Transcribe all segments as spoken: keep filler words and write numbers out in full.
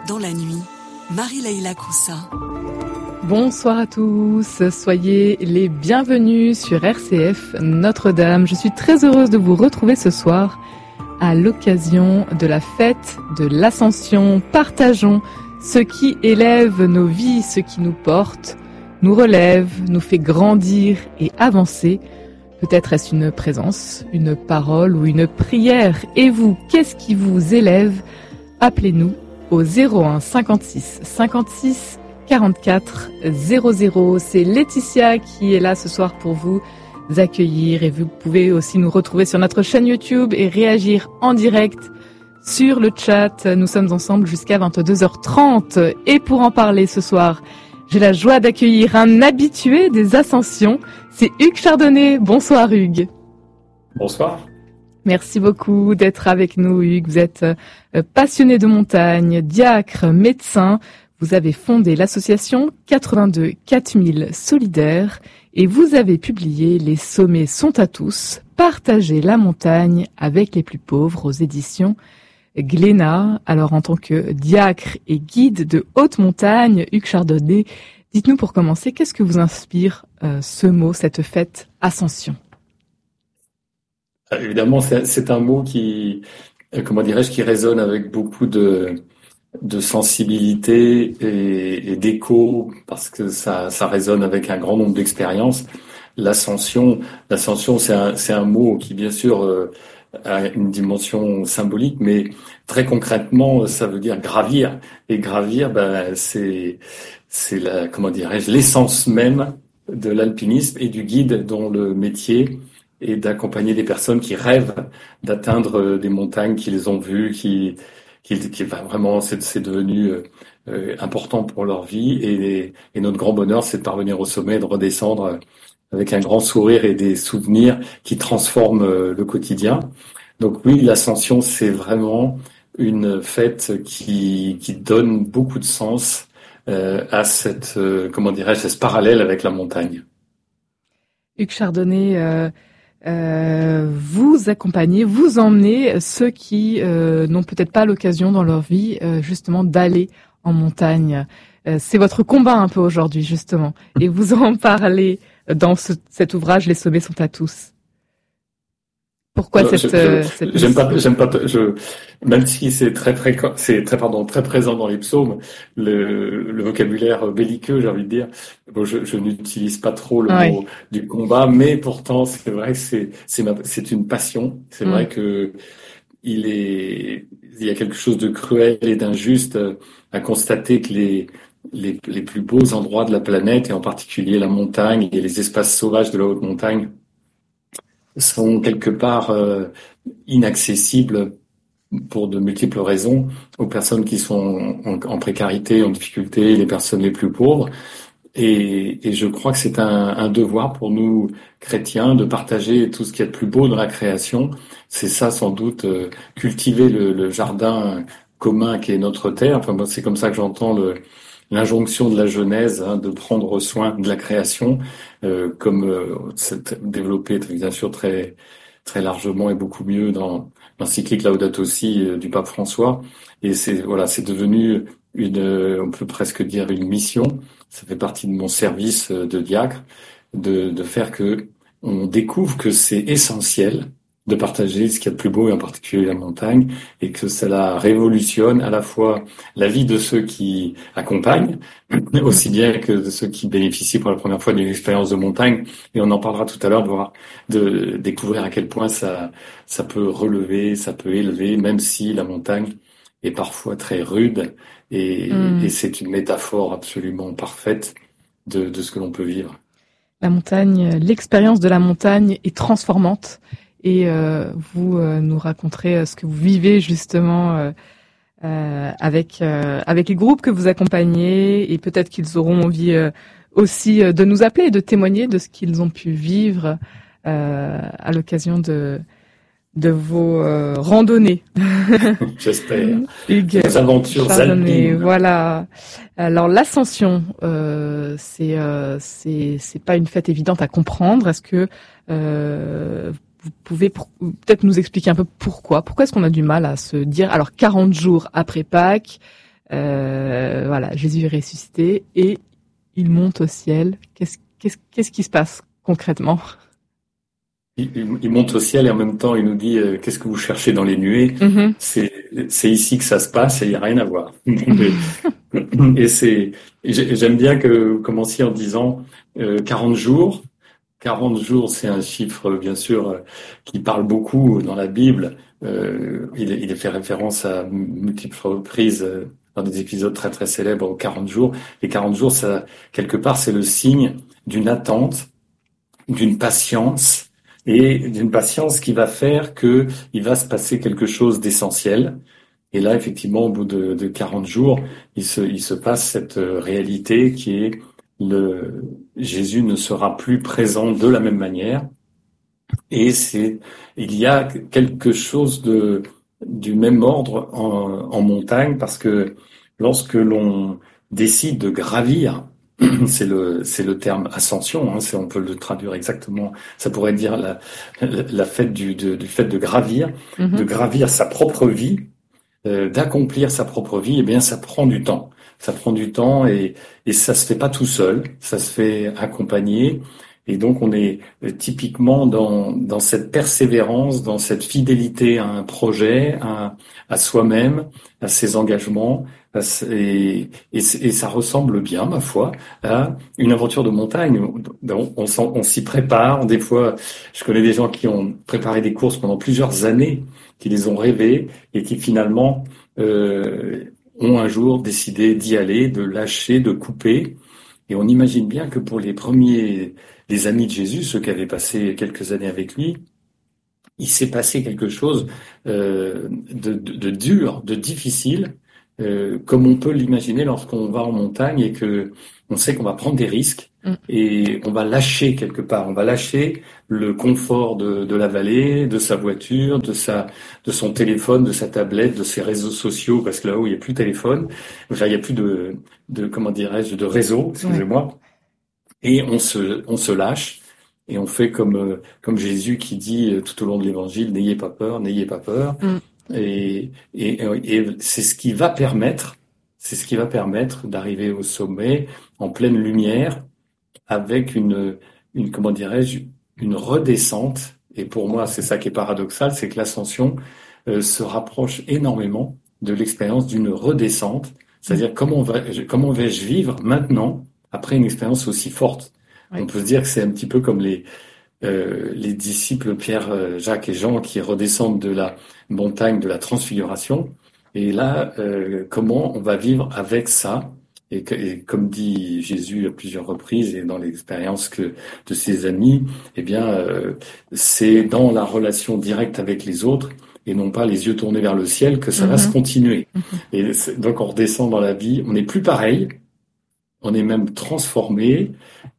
dans la nuit, Marie-Laïla Koussa. Bonsoir à tous, soyez les bienvenus sur R C F Notre-Dame. Je suis très heureuse de vous retrouver ce soir à l'occasion de la fête de l'Ascension. Partageons ce qui élève nos vies, ce qui nous porte, nous relève, nous fait grandir et avancer. Peut-être est-ce une présence, une parole ou une prière. Et vous, qu'est-ce qui vous élève? Appelez-nous au zéro un cinquante-six cinquante-six quarante-quatre zéro zéro. C'est Laetitia qui est là ce soir pour vous accueillir, et vous pouvez aussi nous retrouver sur notre chaîne YouTube et réagir en direct sur le chat. Nous sommes ensemble jusqu'à vingt-deux heures trente, et pour en parler ce soir, j'ai la joie d'accueillir un habitué des Ascensions, c'est Hugues Chardonnay. Bonsoir Hugues. Bonsoir. Merci beaucoup d'être avec nous Hugues. Vous êtes passionné de montagne, diacre, médecin. Vous avez fondé l'association quatre-vingt-deux quatre mille Solidaires et vous avez publié Les sommets sont à tous, partager la montagne avec les plus pauvres aux éditions Glénat. Alors en tant que diacre et guide de haute montagne, Hugues Chardonnay, dites-nous pour commencer, qu'est-ce que vous inspire euh, ce mot, cette fête Ascension? Évidemment, c'est, c'est un mot qui, comment dirais-je, qui résonne avec beaucoup de, de sensibilité et, et d'écho, parce que ça, ça résonne avec un grand nombre d'expériences. L'ascension, l'ascension, c'est un, c'est un mot qui, bien sûr, euh, a une dimension symbolique, mais très concrètement, ça veut dire gravir. Et gravir, ben, c'est, c'est la, comment dirais-je, l'essence même de l'alpinisme et du guide, dont le métier est d'accompagner des personnes qui rêvent d'atteindre des montagnes qu'ils ont vues, qui, qui, qui ben, vraiment, c'est, c'est devenu euh, important pour leur vie. Et, et notre grand bonheur, c'est de parvenir au sommet, de redescendre avec un grand sourire et des souvenirs qui transforment le quotidien. Donc oui, l'ascension, c'est vraiment une fête qui, qui donne beaucoup de sens euh, à cette, euh, comment dirais-je, à ce parallèle avec la montagne. Hugues Chardonnay, euh, euh, vous accompagnez, vous emmenez ceux qui euh, n'ont peut-être pas l'occasion dans leur vie euh, justement d'aller en montagne. Euh, c'est votre combat un peu aujourd'hui justement, et vous en parlez dans ce, cet ouvrage, Les sommets sont à tous. Pourquoi Alors, cette, je, euh, je, cette j'aime pas, j'aime pas, je, même si c'est très fréquent, c'est très, pardon, très présent dans les psaumes, le, le vocabulaire belliqueux, j'ai envie de dire. Bon, je, je n'utilise pas trop le ouais. mot du combat, mais pourtant, c'est vrai que c'est, c'est ma, c'est une passion. C'est mm. vrai que il est, il y a quelque chose de cruel et d'injuste à constater que les, les, les plus beaux endroits de la planète, et en particulier la montagne et les espaces sauvages de la haute montagne, sont quelque part euh, inaccessibles pour de multiples raisons aux personnes qui sont en, en précarité, en difficulté, les personnes les plus pauvres. Et, et je crois que c'est un, un devoir pour nous chrétiens de partager tout ce qu'il y a de plus beau dans la création. C'est ça sans doute, euh, cultiver le, le jardin commun qui est notre terre. Enfin, moi, c'est comme ça que j'entends le, l'injonction de la Genèse, hein, de prendre soin de la création, euh, comme euh, c'est développé bien sûr très très largement et beaucoup mieux dans l'encyclique Laudato Si euh, du pape François. Et c'est voilà, c'est devenu une, euh, on peut presque dire une mission. Ça fait partie de mon service de diacre, de, de faire que on découvre que c'est essentiel de partager ce qu'il y a de plus beau, et en particulier la montagne, et que cela révolutionne à la fois la vie de ceux qui accompagnent, aussi bien que de ceux qui bénéficient pour la première fois d'une expérience de montagne. Et on en parlera tout à l'heure, de voir, de découvrir à quel point ça, ça peut relever, ça peut élever, même si la montagne est parfois très rude, et, mmh. et c'est une métaphore absolument parfaite de, de ce que l'on peut vivre. La montagne, l'expérience de la montagne est transformante. Et euh, vous euh, nous raconterez euh, ce que vous vivez justement euh, euh, avec euh, avec les groupes que vous accompagnez, et peut-être qu'ils auront envie euh, aussi euh, de nous appeler et de témoigner de ce qu'ils ont pu vivre euh, à l'occasion de de vos euh, randonnées. J'espère. Hugues, Vos aventures alpines. Voilà. Alors l'ascension, euh, c'est euh, c'est c'est pas une fête évidente à comprendre. Est-ce que euh, vous pouvez peut-être nous expliquer un peu pourquoi Pourquoi est-ce qu'on a du mal à se dire, alors quarante jours après Pâques, Euh, voilà, Jésus est ressuscité et il monte au ciel. Qu'est-ce, qu'est-ce, qu'est-ce qui se passe concrètement? Il, il monte au ciel et en même temps il nous dit euh, qu'est-ce que vous cherchez dans les nuées? Mm-hmm. C'est c'est ici que ça se passe et il n'y a rien à voir. Et c'est et j'aime bien que vous commenciez en disant euh, quarante jours. quarante jours, c'est un chiffre bien sûr euh, qui parle beaucoup dans la Bible. Euh, il, est, il est fait référence à multiples reprises euh, dans des épisodes très très célèbres aux quarante jours. Les quarante jours, ça quelque part c'est le signe d'une attente, d'une patience. Et d'une patience qui va faire que il va se passer quelque chose d'essentiel. Et là, effectivement, au bout de, de quarante jours, il se, il se passe cette réalité qui est le Jésus ne sera plus présent de la même manière. Et c'est, il y a quelque chose de du même ordre en, en montagne parce que lorsque l'on décide de gravir, c'est le c'est le terme ascension, hein, c'est, on peut le traduire exactement. Ça pourrait dire la la fête du de, du fait de gravir, Mm-hmm. de gravir sa propre vie, euh, d'accomplir sa propre vie. Eh bien, ça prend du temps. Ça prend du temps et et ça se fait pas tout seul. Ça se fait accompagné. Et donc, on est typiquement dans dans cette persévérance, dans cette fidélité à un projet, à à soi-même, à ses engagements. Et, et, et ça ressemble bien, ma foi, à une aventure de montagne. On, on, on s'y prépare. Des fois, je connais des gens qui ont préparé des courses pendant plusieurs années, qui les ont rêvées et qui finalement euh, ont un jour décidé d'y aller, de lâcher, de couper. Et on imagine bien que pour les premiers, les amis de Jésus, ceux qui avaient passé quelques années avec lui, il s'est passé quelque chose euh, de, de, de dur, de difficile. Euh, comme on peut l'imaginer lorsqu'on va en montagne et que on sait qu'on va prendre des risques Mm. et on va lâcher quelque part, on va lâcher le confort de, de la vallée, de sa voiture, de sa, de son téléphone, de sa tablette, de ses réseaux sociaux, parce que là-haut il n'y a plus de téléphone, enfin il n'y a plus de, de comment dirais-je, de réseau, excusez-moi, ouais. Et on se, on se lâche. Et on fait comme comme Jésus qui dit tout au long de l'Évangile, n'ayez pas peur, n'ayez pas peur. Mm. Et, et, et c'est ce qui va permettre, c'est ce qui va permettre d'arriver au sommet en pleine lumière, avec une, une comment dirais-je, une redescente. Et pour moi, c'est ça qui est paradoxal, c'est que l'ascension euh, se rapproche énormément de l'expérience d'une redescente. C'est-à-dire comment va, comment vais-je vivre maintenant après une expérience aussi forte. Oui. On peut se dire que c'est un petit peu comme les euh, les disciples Pierre, Jacques et Jean qui redescendent de la montagne de la transfiguration. Et là, euh, comment on va vivre avec ça? Et, que, et comme dit Jésus à plusieurs reprises et dans l'expérience que de ses amis, eh bien, euh, c'est dans la relation directe avec les autres et non pas les yeux tournés vers le ciel que ça mm-hmm. va se continuer. Mm-hmm. Et donc on redescend dans la vie, on n'est plus pareil. On est même transformé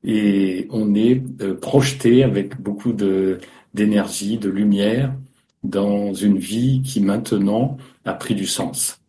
et on est euh, projeté avec beaucoup de d'énergie, de lumière dans une vie qui maintenant a pris du sens.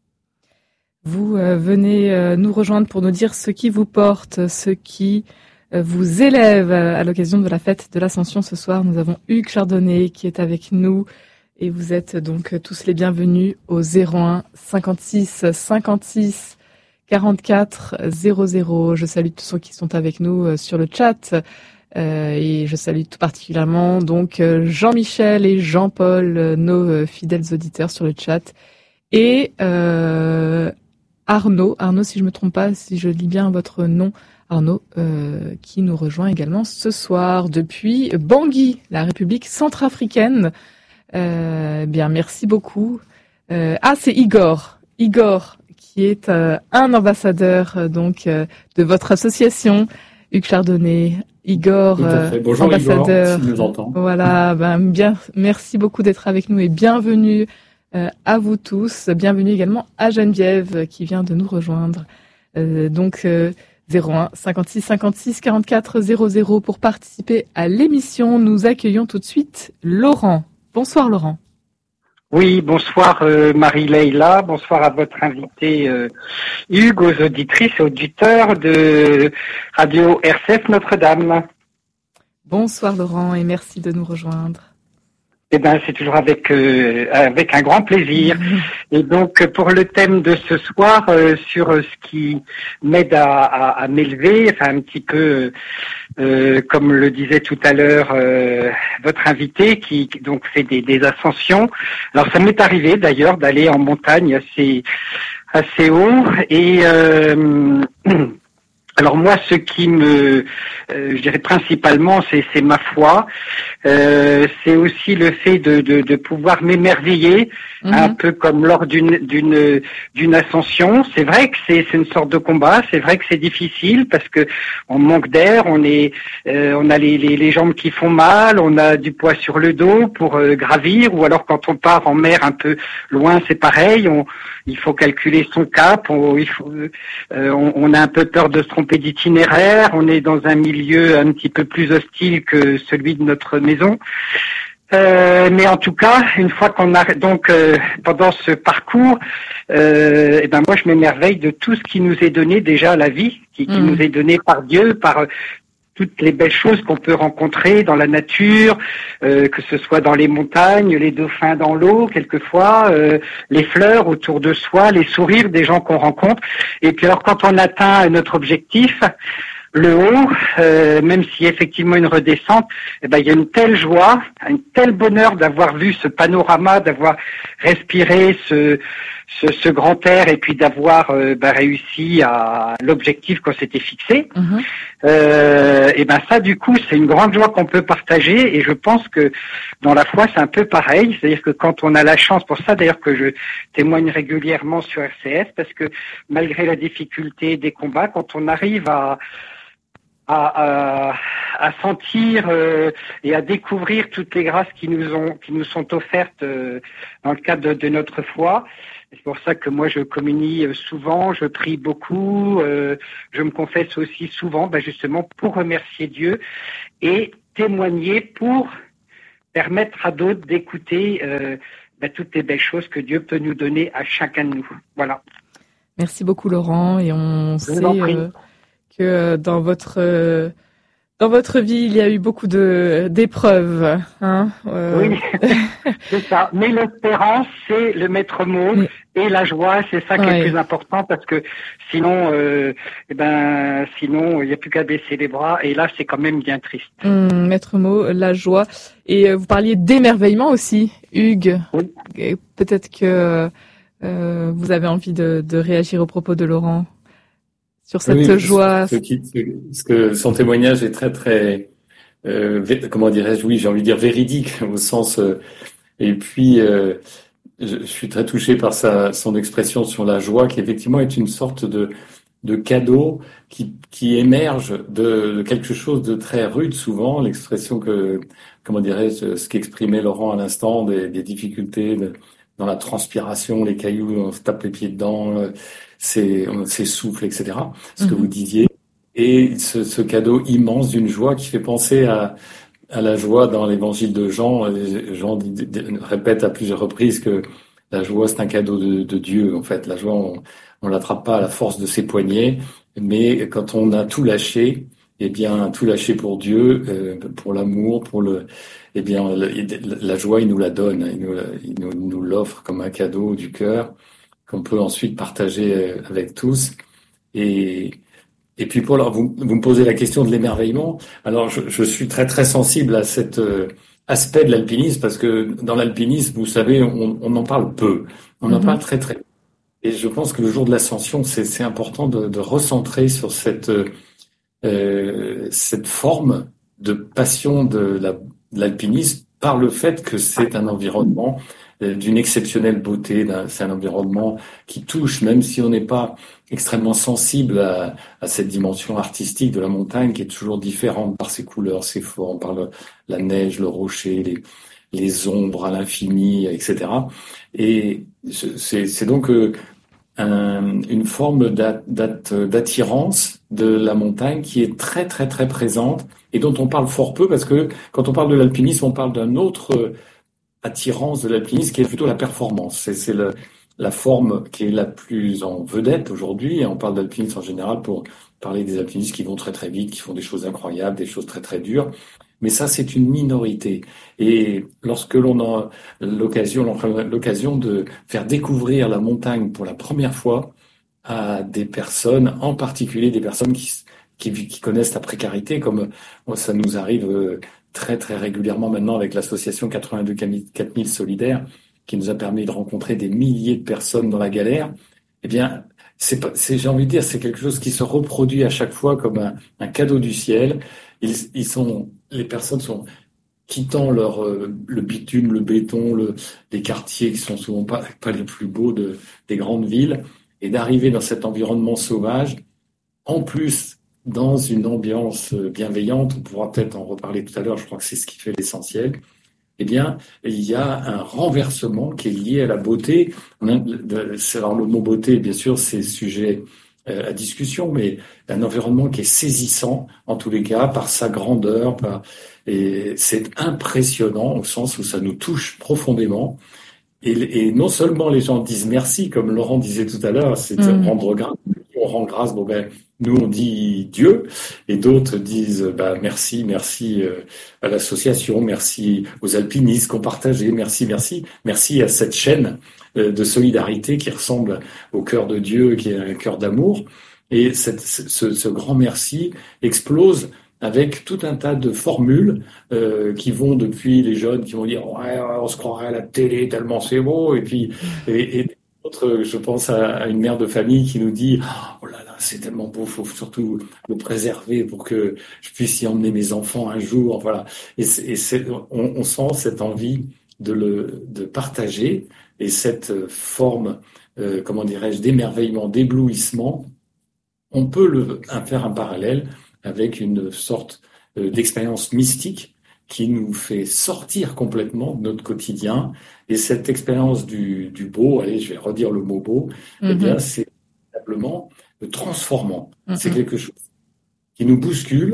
Vous euh, venez euh, nous rejoindre pour nous dire ce qui vous porte, ce qui euh, vous élève à l'occasion de la fête de l'Ascension ce soir. Nous avons Hugues Chardonnay qui est avec nous et vous êtes donc tous les bienvenus au zéro un cinquante-six cinquante-six quarante-quatre zéro zéro. Je salue tous ceux qui sont avec nous euh, sur le chat euh, et je salue tout particulièrement donc euh, Jean-Michel et Jean-Paul, euh, nos euh, fidèles auditeurs sur le chat, et euh, Arnaud, Arnaud si je me trompe pas, si je lis bien votre nom, Arnaud, euh, qui nous rejoint également ce soir depuis Bangui, la République centrafricaine. Euh, bien, merci beaucoup. Euh, ah, c'est Igor, Igor. qui est euh, un ambassadeur euh, donc euh, de votre association, Hugues Chardonnay. Igor, euh, Bonjour, ambassadeur. Igor, si nous entend. Voilà, ben bien, merci beaucoup d'être avec nous et bienvenue euh, à vous tous. Bienvenue également à Geneviève qui vient de nous rejoindre. Euh, donc euh, zéro un cinquante-six cinquante-six quarante-quatre zéro zéro pour participer à l'émission. Nous accueillons tout de suite Laurent. Bonsoir Laurent. Oui, bonsoir euh, Marie-Leila, bonsoir à votre invité euh, Hugues, aux auditrices et auditeurs de Radio R C F Notre-Dame. Bonsoir Laurent et merci de nous rejoindre. Eh ben, c'est toujours avec euh, avec un grand plaisir. Et donc, pour le thème de ce soir, euh, sur ce qui m'aide à, à, à m'élever, enfin un petit peu, euh, comme le disait tout à l'heure euh, votre invité, qui donc fait des, des ascensions. Alors, ça m'est arrivé d'ailleurs d'aller en montagne assez assez haut et euh, alors moi, ce qui me, euh, je dirais principalement, c'est, c'est ma foi. Euh, c'est aussi le fait de, de, de pouvoir m'émerveiller, mmh. un peu comme lors d'une, d'une, d'une ascension. C'est vrai que c'est, c'est une sorte de combat. C'est vrai que c'est difficile parce que on manque d'air, on est, euh, on a les, les, les jambes qui font mal, on a du poids sur le dos pour euh, gravir. Ou alors quand on part en mer un peu loin, c'est pareil. On, il faut calculer son cap. On, il faut, euh, on, on a un peu peur de se tromper d'itinéraire, on est dans un milieu un petit peu plus hostile que celui de notre maison. Euh, mais en tout cas, une fois qu'on a donc euh, pendant ce parcours, euh, et ben moi je m'émerveille de tout ce qui nous est donné déjà, la vie qui, qui mmh. nous est donnée par Dieu, par toutes les belles choses qu'on peut rencontrer dans la nature, euh, que ce soit dans les montagnes, les dauphins dans l'eau, quelquefois, euh, les fleurs autour de soi, les sourires des gens qu'on rencontre. Et puis alors quand on atteint notre objectif, le haut, euh, même s'il y a effectivement une redescente, eh ben il y a une telle joie, un tel bonheur d'avoir vu ce panorama, d'avoir respiré ce ce, ce grand air et puis d'avoir euh, ben, réussi à l'objectif qu'on s'était fixé. Mmh. Euh, et ben ça, du coup, c'est une grande joie qu'on peut partager. Et je pense que dans la foi, c'est un peu pareil. C'est-à-dire que quand on a la chance, pour ça d'ailleurs que je témoigne régulièrement sur R C S, parce que malgré la difficulté des combats, quand on arrive à À, à, à sentir euh, et à découvrir toutes les grâces qui nous ont, qui nous sont offertes euh, dans le cadre de, de notre foi. C'est pour ça que moi je communie souvent, je prie beaucoup, euh, je me confesse aussi souvent, bah justement pour remercier Dieu et témoigner pour permettre à d'autres d'écouter euh, bah, toutes les belles choses que Dieu peut nous donner à chacun de nous. Voilà. Merci beaucoup Laurent, et on je sait euh, que dans votre euh, dans votre vie il y a eu beaucoup de d'épreuves, hein. Euh... Oui, c'est ça. Mais l'espérance, c'est le maître mot, oui. Et la joie, c'est ça qui ouais. est le plus important, parce que sinon, euh, eh ben, sinon il n'y a plus qu'à baisser les bras, et là c'est quand même bien triste. Mmh, maître mot, la joie. Et euh, vous parliez d'émerveillement aussi, Hugues. Oui. Et peut-être que euh, vous avez envie de, de réagir aux propos de Laurent sur cette oui, joie. Ce, qui, ce que son témoignage est très très euh, comment dirais-je, oui, j'ai envie de dire véridique au sens euh, et puis euh, je, je suis très touché par sa son expression sur la joie, qui effectivement est une sorte de de cadeau qui qui émerge de, de quelque chose de très rude, souvent l'expression que comment dirais-je, ce qu'exprimait Laurent à l'instant, des, des difficultés de, dans la transpiration, les cailloux, on se tape les pieds dedans, c'est on s'essouffle, et cetera. Ce mmh. que vous disiez. Et ce, ce cadeau immense d'une joie qui fait penser à, à la joie dans l'évangile de Jean. Jean dit, dit, répète à plusieurs reprises que la joie, c'est un cadeau de, de Dieu. En fait, la joie, on, on l'attrape pas à la force de ses poignets, mais quand on a tout lâché, eh bien, tout lâché pour Dieu, euh, pour l'amour, pour le, eh bien, la, la joie, il nous la donne, il nous, il nous, nous l'offre comme un cadeau du cœur qu'on peut ensuite partager avec tous. Et Et puis Paul, vous, vous me posez la question de l'émerveillement. Alors je, je suis très très sensible à cet euh, aspect de l'alpinisme, parce que dans l'alpinisme, vous savez, on, on en parle peu, on mm-hmm. en parle très très peu. Et je pense que le jour de l'ascension, c'est, c'est important de, de recentrer sur cette euh, cette forme de passion de, la, de l'alpinisme, par le fait que c'est un environnement d'une exceptionnelle beauté, c'est un environnement qui touche, même si on n'est pas extrêmement sensible à, à cette dimension artistique de la montagne, qui est toujours différente par ses couleurs, ses formes, par le, la neige, le rocher, les, les ombres à l'infini, et cetera. Et c'est, c'est donc un, une forme d'at, d'at, d'attirance de la montagne qui est très très très présente, et dont on parle fort peu, parce que quand on parle de l'alpinisme, on parle d'un autre attirance de l'alpinisme qui est plutôt la performance. C'est, c'est le, la forme qui est la plus en vedette aujourd'hui, et on parle d'alpinisme en général pour parler des alpinistes qui vont très très vite, qui font des choses incroyables, des choses très très dures. Mais ça, c'est une minorité. Et lorsque l'on a l'occasion, l'occasion de faire découvrir la montagne pour la première fois à des personnes, en particulier des personnes qui, qui, qui connaissent la précarité, comme ça nous arrive très très régulièrement maintenant avec l'association quatre-vingt-deux quatre mille Solidaires, qui nous a permis de rencontrer des milliers de personnes dans la galère, eh bien, c'est, c'est, j'ai envie de dire, c'est quelque chose qui se reproduit à chaque fois comme un, un cadeau du ciel. Ils, ils sont, les personnes sont quittant leur euh, le bitume, le béton, le, les quartiers qui sont souvent pas pas les plus beaux de des grandes villes, et d'arriver dans cet environnement sauvage, en plus dans une ambiance bienveillante. On pourra peut-être en reparler tout à l'heure. Je crois que c'est ce qui fait l'essentiel. Eh bien, il y a un renversement qui est lié à la beauté. Alors, le mot beauté, bien sûr, c'est sujet à discussion, mais un environnement qui est saisissant, en tous les cas, par sa grandeur, par... et c'est impressionnant au sens où ça nous touche profondément. Et, et non seulement les gens disent merci, comme Laurent disait tout à l'heure, c'est mmh. rendre grâce. On rend grâce, bon ben, nous on dit Dieu, et d'autres disent bah merci, merci euh, à l'association, merci aux alpinistes qui ont partagé, merci, merci, merci à cette chaîne euh, de solidarité qui ressemble au cœur de Dieu, qui est un cœur d'amour. Et cette, ce, ce grand merci explose avec tout un tas de formules euh, qui vont depuis les jeunes qui vont dire ouais, on se croirait à la télé tellement c'est beau, et puis et, et d'autres, je pense à, à une mère de famille qui nous dit oh là là c'est tellement beau, faut surtout le préserver pour que je puisse y emmener mes enfants un jour, voilà. Et, c'est, et c'est, on, on sent cette envie de le de partager, et cette forme euh, comment dirais-je d'émerveillement, d'éblouissement. On peut le faire un parallèle avec une sorte d'expérience mystique qui nous fait sortir complètement de notre quotidien. Et cette expérience du, du beau, allez, je vais redire le mot beau, mm-hmm. eh bien, c'est simplement transformant. Mm-hmm. C'est quelque chose qui nous bouscule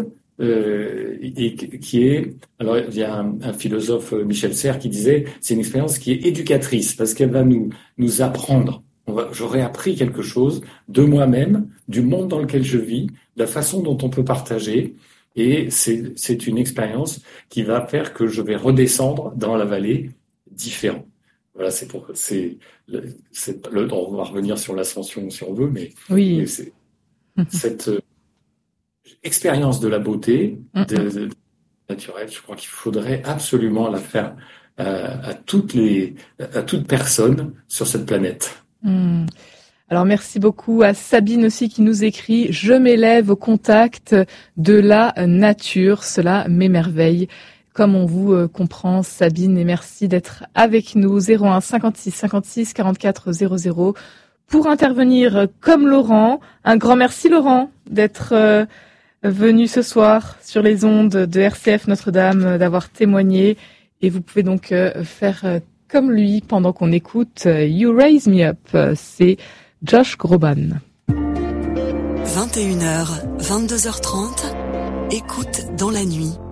euh, et qui est... Alors, il y a un, un philosophe, Michel Serres, qui disait c'est une expérience qui est éducatrice parce qu'elle va nous, nous apprendre. On va, j'aurais appris quelque chose de moi-même, du monde dans lequel je vis, de la façon dont on peut partager, et c'est, c'est une expérience qui va faire que je vais redescendre dans la vallée différent. Voilà, c'est pour, c'est, c'est le, on va revenir sur l'ascension si on veut, mais, oui. mais c'est cette euh, expérience de la beauté, de, de, de naturelle, je crois qu'il faudrait absolument la faire à, à toutes les, à toute personne sur cette planète. Mmh. Alors merci beaucoup à Sabine aussi qui nous écrit « Je m'élève au contact de la nature, cela m'émerveille ». Comme on vous euh, comprend Sabine, et merci d'être avec nous. zéro un cinquante-six cinquante-six quarante-quatre zéro zéro pour intervenir comme Laurent. Un grand merci Laurent d'être euh, venu ce soir sur les ondes de R C F Notre-Dame, d'avoir témoigné, et vous pouvez donc euh, faire euh, comme lui pendant qu'on écoute You Raise Me Up, c'est Josh Groban. vingt et une heures, vingt-deux heures trente, écoute dans la nuit.